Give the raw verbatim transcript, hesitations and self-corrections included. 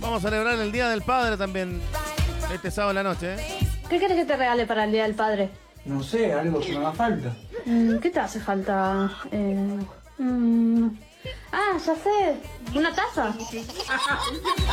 Vamos a celebrar el Día del Padre también este sábado en la noche, ¿eh? ¿Qué quieres que te regale para el Día del Padre? No sé, algo que me haga falta. Mm, ¿Qué te hace falta? Eh, mm, ah, ya sé. ¿Una taza?